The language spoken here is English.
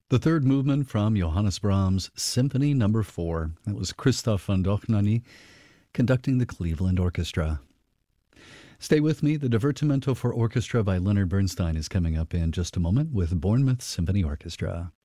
The third movement from Johannes Brahms' Symphony No. 4. That was Christoph von Dohnanyi conducting the Cleveland Orchestra. Stay with me. The Divertimento for Orchestra by Leonard Bernstein is coming up in just a moment with Bournemouth Symphony Orchestra.